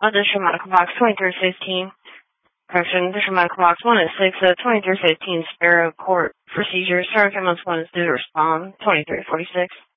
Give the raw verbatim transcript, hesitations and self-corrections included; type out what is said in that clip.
Additional medical box twenty-three fifteen. Correction, additional medical box one is six, uh, twenty-three fifteen Sparrow Court procedure. Starting month one is due to respond, twenty-three forty-six.